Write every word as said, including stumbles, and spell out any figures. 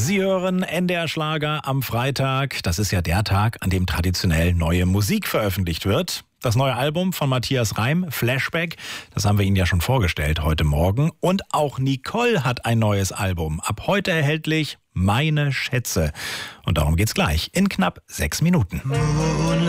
Sie hören N D R Schlager am Freitag. Das ist ja der Tag, an dem traditionell neue Musik veröffentlicht wird. Das neue Album von Matthias Reim, Flashback, das haben wir Ihnen ja schon vorgestellt heute Morgen. Und auch Nicole hat ein neues Album. Ab heute erhältlich, Meine Schätze. Und darum geht's gleich in knapp sechs Minuten.